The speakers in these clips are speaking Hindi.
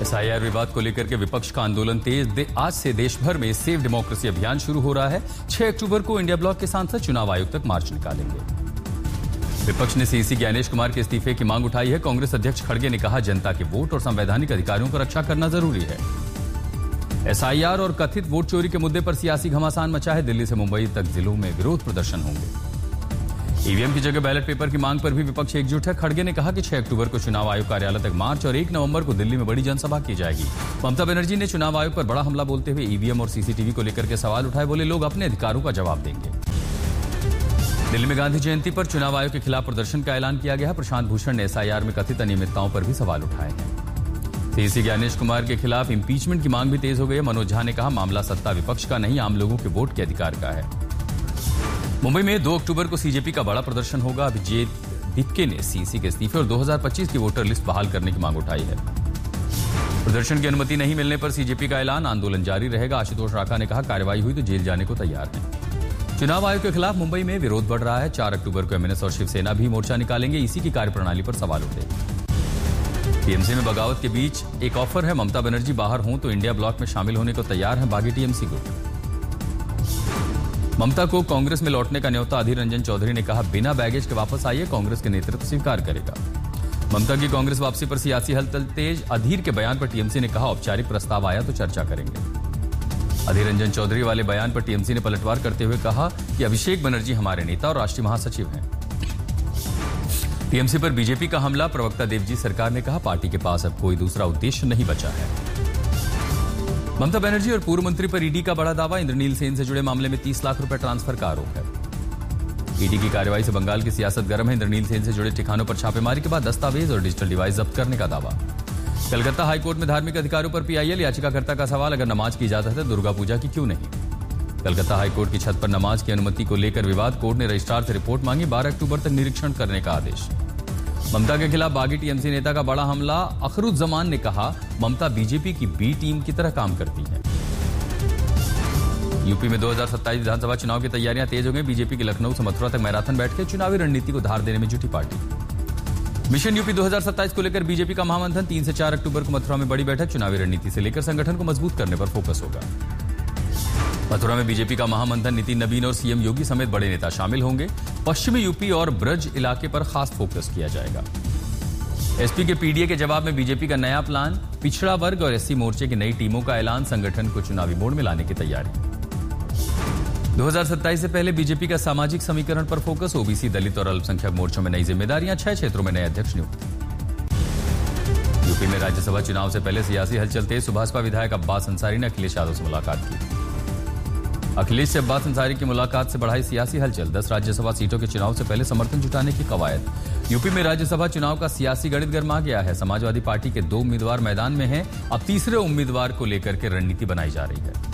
एसआईआर विवाद को लेकर के विपक्ष का आंदोलन तेज। आज से देश भर में सेव डेमोक्रेसी अभियान शुरू हो रहा है। 6 अक्टूबर को इंडिया ब्लॉक के सांसद चुनाव आयोग तक मार्च निकालेंगे। विपक्ष ने सीसी ज्ञानेश कुमार के इस्तीफे की मांग उठाई है। कांग्रेस अध्यक्ष खड़गे ने कहा, जनता के वोट और संवैधानिक अधिकारों की रक्षा करना जरूरी है। एसआईआर और कथित वोट चोरी के मुद्दे पर सियासी घमासान मचा है। दिल्ली से मुंबई तक जिलों में विरोध प्रदर्शन होंगे। ईवीएम की जगह बैलेट पेपर की मांग पर भी विपक्ष एकजुट है। खड़गे ने कहा कि 6 अक्टूबर को चुनाव आयोग कार्यालय तक मार्च और 1 नवंबर को दिल्ली में बड़ी जनसभा की जाएगी। ममता बनर्जी ने चुनाव आयोग पर बड़ा हमला बोलते हुए ईवीएम और सीसीटीवी को लेकर के सवाल उठाए। बोले, लोग अपने अधिकारों का जवाब देंगे। दिल्ली में गांधी जयंती पर चुनाव आयोग के खिलाफ प्रदर्शन का ऐलान किया गया है। प्रशांत भूषण ने एसआईआर में कथित अनियमितताओं पर भी सवाल उठाए हैं। सीसी ज्ञानेश कुमार के खिलाफ इंपीचमेंट की मांग भी तेज हो गई है। मनोज झा ने कहा, मामला सत्ता विपक्ष का नहीं, आम लोगों के वोट के अधिकार का है। मुंबई में 2 अक्टूबर को सीजेपी का बड़ा प्रदर्शन होगा। अभिजीत दीपके ने सीसी के इस्तीफे और 2025 की वोटर लिस्ट बहाल करने की मांग उठाई है। प्रदर्शन की अनुमति नहीं मिलने पर सीजेपी का ऐलान, आंदोलन जारी रहेगा। आशुतोष राखा ने कहा, कार्रवाई हुई तो जेल जाने को तैयार है। चुनाव आयोग के खिलाफ मुंबई में विरोध बढ़ रहा है। 4 अक्टूबर को एमएनएस और शिवसेना भी मोर्चा निकालेंगे। इसी की कार्यप्रणाली पर सवाल उठे। टीएमसी में बगावत के बीच एक ऑफर है। ममता बनर्जी बाहर हों तो इंडिया ब्लॉक में शामिल होने को तैयार है बागी टीएमसी को। ममता को कांग्रेस में लौटने का न्योता अधीर रंजन चौधरी ने कहा, बिना बैगेज के वापस आइए, कांग्रेस के नेतृत्व स्वीकार करेगा। ममता की कांग्रेस वापसी पर सियासी हलचल तेज। अधीर के बयान पर टीएमसी ने कहा, औपचारिक प्रस्ताव आया तो चर्चा करेंगे। अधीर रंजन चौधरी वाले बयान पर टीएमसी ने पलटवार करते हुए कहा कि अभिषेक बनर्जी हमारे नेता और राष्ट्रीय महासचिव हैं। टीएमसी पर बीजेपी का हमला। प्रवक्ता देवजी सरकार ने कहा, पार्टी के पास अब कोई दूसरा उद्देश्य नहीं बचा है। ममता बनर्जी और पूर्व मंत्री पर ईडी का बड़ा दावा। इंद्रनील सेन से जुड़े मामले में 30 लाख रुपए ट्रांसफर का आरोप है। ईडी की कार्रवाई से बंगाल की सियासत गर्म है। इंद्रनील सेन से जुड़े ठिकानों पर छापेमारी के बाद दस्तावेज और डिजिटल डिवाइस जब्त करने का दावा। कलकत्ता हाईकोर्ट में धार्मिक अधिकारों पर पीआईएल याचिकाकर्ता का सवाल, अगर नमाज की इजाजत है दुर्गा पूजा की क्यों नहीं। कलकत्ता हाईकोर्ट की छत पर नमाज की अनुमति को लेकर विवाद। कोर्ट ने रजिस्ट्रार से रिपोर्ट मांगी। 12 अक्टूबर तक निरीक्षण करने का आदेश। ममता के खिलाफ बागी टीएमसी नेता का बड़ा हमला। अखरुज्जमान ने कहा, ममता बीजेपी की बी टीम की तरह काम करती है। यूपी में 2027 विधानसभा चुनाव की तैयारियां तेज हो गई। बीजेपी की लखनऊ से मथुरा तक मैराथन बैठ के चुनावी रणनीति को धार देने में जुटी पार्टी। मिशन यूपी 2027 को लेकर बीजेपी का महामंथन। 3 से 4 अक्टूबर को मथुरा में बड़ी बैठक। चुनावी रणनीति से लेकर संगठन को मजबूत करने पर फोकस होगा। मथुरा में बीजेपी का महामंथन। नितिन नवीन और सीएम योगी समेत बड़े नेता शामिल होंगे। पश्चिमी यूपी और ब्रज इलाके पर खास फोकस किया जाएगा। एसपी के पीडीए के जवाब में बीजेपी का नया प्लान। पिछड़ा वर्ग और एससी मोर्चे की नई टीमों का ऐलान। संगठन को चुनावी मोड़ में लाने की तैयारी। 2027 से पहले बीजेपी का सामाजिक समीकरण पर फोकस। ओबीसी, दलित और अल्पसंख्यक मोर्चों में नई जिम्मेदारियां। 6 क्षेत्रों में नए अध्यक्ष नियुक्त। यूपी में राज्यसभा चुनाव से पहले सियासी हलचल तेज। सुभाषपा विधायक अब्बास अंसारी ने अखिलेश यादव से मुलाकात की। अखिलेश से अब्बास अंसारी की मुलाकात से बढ़ाई सियासी हलचल। 10 राज्यसभा सीटों के चुनाव से पहले समर्थन जुटाने की कवायद। यूपी में राज्यसभा चुनाव का सियासी गणित गरमा गया है। समाजवादी पार्टी के 2 उम्मीदवार मैदान में हैं। अब तीसरे उम्मीदवार को लेकर के रणनीति बनाई जा रही है।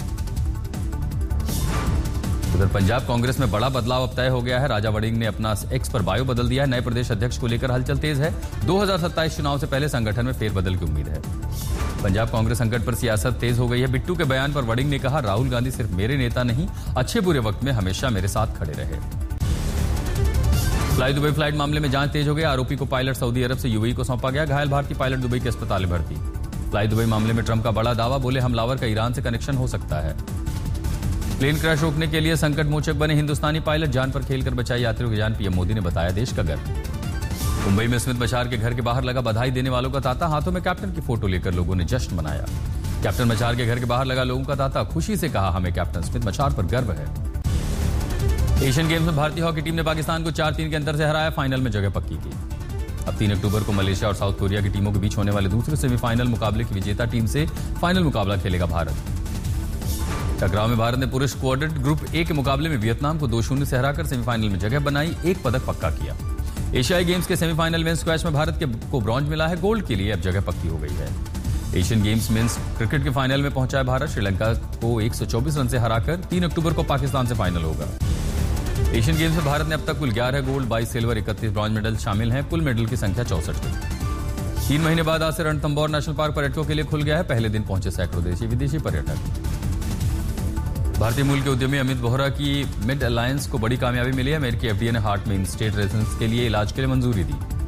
उधर पंजाब कांग्रेस में बड़ा बदलाव अब तय हो गया है। राजा वड़िंग ने अपना एक्स पर बायो बदल दिया है। नए प्रदेश अध्यक्ष को लेकर हलचल तेज है। 2027 चुनाव से पहले संगठन में फेरबदल की उम्मीद है। पंजाब कांग्रेस संकट पर सियासत तेज हो गई है। बिट्टू के बयान पर वड़िंग ने कहा, राहुल गांधी सिर्फ मेरे नेता नहीं, अच्छे बुरे वक्त में हमेशा मेरे साथ खड़े रहे। फ्लाई दुबई फ्लाइट मामले में जांच तेज हो गई। आरोपी को पायलट सऊदी अरब से यूएई को सौंपा गया। घायल भारतीय पायलट दुबई के अस्पताल में भर्ती। फ्लाई दुबई मामले में ट्रंप का बड़ा दावा। बोले, हमलावर का ईरान से कनेक्शन हो सकता है। प्लेन क्रैश रोकने के लिए संकट मोचक बने हिंदुस्तानी पायलट। जान पर खेलकर बचाई यात्रियों की जान। पीएम मोदी ने बताया देश का गर्व। मुंबई में स्मित मछार के घर के बाहर लगा बधाई देने वालों का तांता। हाथों में कैप्टन की फोटो लेकर लोगों ने जश्न मनाया। कैप्टन मछार के घर के बाहर लगा लोगों का तांता। खुशी से कहा, हमें कैप्टन स्मित मछार पर गर्व है। एशियन गेम्स में भारतीय हॉकी टीम ने पाकिस्तान को 4-3 के अंतर से हराया। फाइनल में जगह पक्की की। अब 3 अक्टूबर को मलेशिया और साउथ कोरिया की टीमों के बीच होने वाले दूसरे सेमीफाइनल मुकाबले की विजेता टीम से फाइनल मुकाबला खेलेगा भारत। टकराव में भारत ने पुरुष क्वाड्रेंट ग्रुप ए के मुकाबले में वियतनाम को 2-0 से हराकर सेमीफाइनल में जगह बनाई। 1 पदक पक्का किया। एशियाई गेम्स के सेमीफाइनल मेंस स्क्वैश में भारत को ब्रॉन्ज मिला है। गोल्ड के लिए अब जगह पक्की हो गई है। एशियन गेम्स मेंस क्रिकेट के फाइनल में पहुंचा है भारत। श्रीलंका को 124 रन से हराकर 3 अक्टूबर को पाकिस्तान से फाइनल होगा। एशियन गेम्स में भारत ने अब तक कुल 11 गोल्ड, 22 सिल्वर, 31 ब्रॉन्ज मेडल शामिल हैं। कुल मेडल की संख्या 64 हुई। 3 महीने बाद आज से रणथंभौर नेशनल पार्क पर्यटकों के लिए खुल गया है। पहले दिन पहुंचे सैकड़ों देशी विदेशी पर्यटक। भारतीय मूल के उद्यमी अमित बोहरा की मिड अलायंस को बड़ी कामयाबी मिली है। अमेरिकी एफडीए ने हार्ट में इन स्टेट रेजिडेंस के लिए इलाज के लिए मंजूरी दी।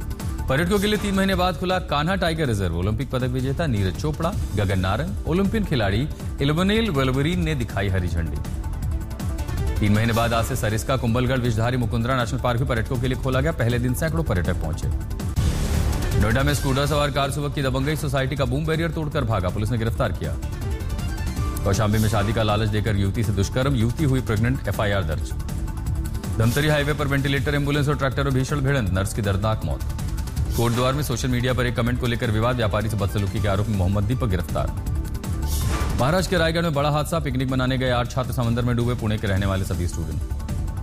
पर्यटकों के लिए 3 महीने बाद खुला कान्हा टाइगर रिजर्व। ओलंपिक पदक विजेता नीरज चोपड़ा, गगन नारंग, ओलंपियन खिलाड़ी इल्वनेल वेलवरीन ने दिखाई हरी झंडी। 3 महीने बाद आज से सरिस्का, कुंभलगढ़, विषधारी, मुकुंदरा नेशनल पार्क भी पर्यटकों के लिए खोला गया। पहले दिन सैकड़ों पर्यटक पहुंचे। नोएडा में स्कूटर सवार कार युवक की दबंगई, सोसाइटी का बूम बैरियर तोड़कर भागा, पुलिस ने गिरफ्तार किया। कौशाम्बी में शादी का लालच देकर युवती से दुष्कर्म, युवती हुई प्रेग्नेंट, एफआईआर दर्ज। धमतरी हाईवे पर वेंटिलेटर, एम्बुलेंस और ट्रैक्टर में भीषण भिड़ंत, नर्स की दर्दनाक मौत। कोटद्वार में सोशल मीडिया पर एक कमेंट को लेकर विवाद, व्यापारी से बदसलूकी के आरोपी मोहम्मद दीपक गिरफ्तार। महाराष्ट्र के रायगढ़ में बड़ा हादसा, पिकनिक मनाने गए 8 छात्र समंदर में डूबे, पुणे के रहने वाले सभी स्टूडेंट।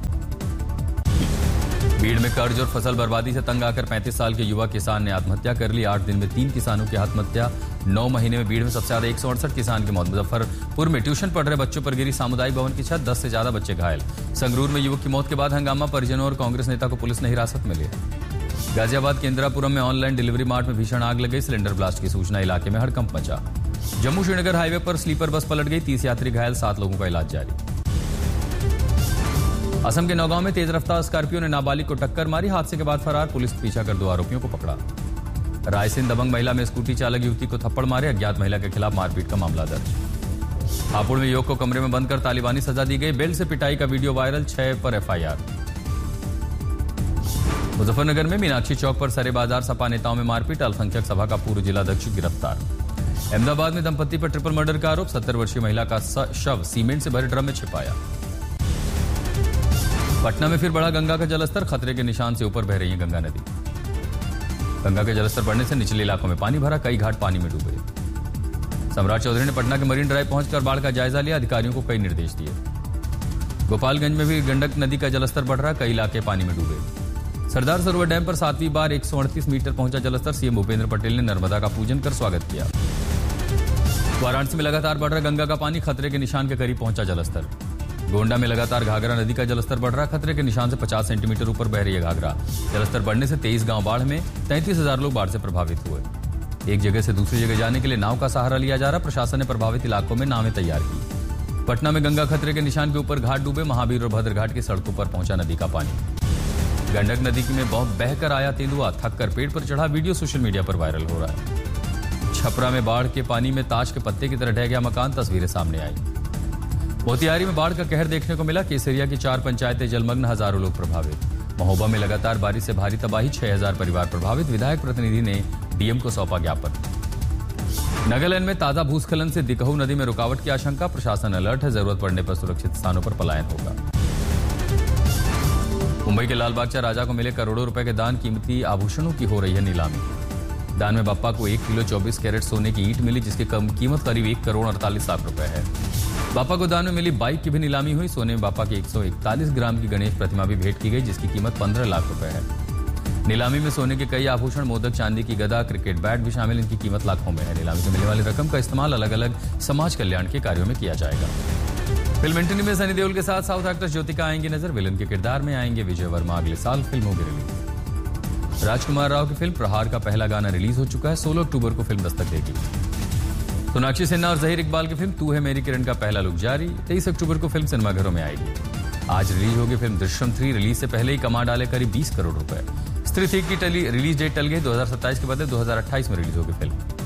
भीड़ में कर्ज और फसल बर्बादी से तंग आकर 35 साल के युवा किसान ने आत्महत्या कर ली। 8 दिन में 3 किसानों की आत्महत्या। 9 महीने में भीड़ में सबसे ज्यादा 168 किसान की मौत। मुजफ्फरपुर में ट्यूशन पढ़ रहे बच्चों पर गिरी सामुदायिक भवन की छत, 10 से ज्यादा बच्चे घायल। संगरूर में युवक की मौत के बाद हंगामा, परिजनों और कांग्रेस नेता को पुलिस ने हिरासत में लिया। गाजियाबाद के इंदिरापुरम में ऑनलाइन डिलीवरी मार्ट में भीषण आग लग गई, सिलेंडर ब्लास्ट की सूचना, इलाके में हड़कंप मचा। जम्मू श्रीनगर हाईवे पर स्लीपर बस पलट गई, 30 यात्री घायल, 7 लोगों का इलाज जारी। असम के नौगांव में तेज रफ्तार स्कॉर्पियो ने नाबालिग को टक्कर मारी, हादसे के बाद फरार, पुलिस पीछा कर 2 आरोपियों को पकड़ा। रायसेन दबंग महिला में स्कूटी चालक युवती को थप्पड़ मारे, अज्ञात महिला के खिलाफ मारपीट का मामला दर्ज। हापुड़ में युवक को कमरे में बंद कर तालिबानी सजा दी गई, बेल्ट से पिटाई का वीडियो वायरल, 6 पर एफआईआर। मुजफ्फरनगर में मीनाक्षी चौक पर सरे बाजार सपा नेताओं में मारपीट, अल्पसंख्यक सभा का पूर्व जिलाध्यक्ष गिरफ्तार। अहमदाबाद में दंपति पर ट्रिपल मर्डर का आरोप, 70 वर्षीय महिला का शव सीमेंट से भरे ड्रम में छिपाया। पटना में फिर बढ़ा गंगा का जलस्तर, खतरे के निशान से ऊपर बह रही है गंगा नदी। गंगा के जलस्तर बढ़ने से निचले इलाकों में पानी भरा, कई घाट पानी में डूबे। सम्राट चौधरी ने पटना के मरीन ड्राइव पहुंचकर बाढ़ का जायजा लिया, अधिकारियों को कई निर्देश दिए। गोपालगंज में भी गंडक नदी का जलस्तर बढ़ रहा, कई इलाके पानी में डूबे। सरदार सरोवर डैम पर 7वीं बार 138 मीटर पहुंचा जलस्तर, सीएम भूपेंद्र पटेल ने नर्मदा का पूजन कर स्वागत किया। वाराणसी में लगातार बढ़ रहा गंगा का पानी, खतरे के निशान के करीब पहुंचा जलस्तर। गोंडा में लगातार घाघरा नदी का जलस्तर बढ़ रहा, खतरे के निशान से 50 सेंटीमीटर ऊपर बह रही है घाघरा। जलस्तर बढ़ने से 23 गांव बाढ़ में, 33,000 लोग बाढ़ से प्रभावित हुए। एक जगह से दूसरी जगह जाने के लिए नाव का सहारा लिया जा रहा, प्रशासन ने प्रभावित इलाकों में नावें तैयार की। पटना में गंगा खतरे के निशान के ऊपर घाट डूबे, महावीर और भद्रघाट की सड़कों पर पहुंचा नदी का पानी। गंडक नदी में बहुत बहकर आया तेंदुआ, थक कर पेड़ पर चढ़ा, वीडियो सोशल मीडिया पर वायरल हो रहा है। छपरा में बाढ़ के पानी में ताश के पत्ते की तरह ढह गया मकान, तस्वीरें सामने आई। मोतिहारी में बाढ़ का कहर देखने को मिला, केसरिया की 4 पंचायतें जलमग्न, हजारों लोग प्रभावित। महोबा में लगातार बारिश से भारी तबाही, 6000 परिवार प्रभावित, विधायक प्रतिनिधि ने डीएम को सौंपा ज्ञापन। नागालैंड में ताजा भूस्खलन से दिकहू नदी में रुकावट की आशंका, प्रशासन अलर्ट है, जरूरत पड़ने पर सुरक्षित स्थानों पर पलायन होगा। मुंबई के लालबागचा राजा को मिले करोड़ों रुपए के दान, कीमती आभूषणों की हो रही है नीलामी। दान में बाप्पा को 1 किलो 24 कैरेट सोने की ईंट मिली, जिसकी कीमत करीब 1 करोड़ 48 लाख रुपए है। बापा को दान में मिली बाइक की भी नीलामी हुई, सोने में बापा की 141 ग्राम की गणेश प्रतिमा भी भेंट की गई, जिसकी कीमत 15 लाख रुपए है। नीलामी में सोने के कई आभूषण, मोदक, चांदी की गदा, क्रिकेट बैट भी शामिल, इनकी कीमत लाखों में है। नीलामी से मिलने वाली रकम का इस्तेमाल अलग अलग समाज कल्याण के कार्यों में किया जाएगा। फिल्म एंटनी में सनी देओल के साथ साउथ एक्ट्रेस ज्योतिका आएंगी नजर, विलन के किरदार में आएंगे विजय वर्मा, अगले साल फिल्म होगी रिलीज। राजकुमार राव की फिल्म प्रहार का पहला गाना रिलीज हो चुका है, 16 अक्टूबर को फिल्म दस्तक देगी। सोनाक्षी सिन्हा और जहीर इकबाल की फिल्म तू है मेरी किरण का पहला लुक जारी, 23 अक्टूबर को फिल्म सिनेमाघरों में आएगी। आज रिलीज होगी फिल्म दृश्यम 3, रिलीज से पहले ही कमा डाले करीब 20 करोड़ रुपए। स्त्री थी की रिलीज डेट टल गई, 2027 के बदले 2028 में रिलीज होगी फिल्म।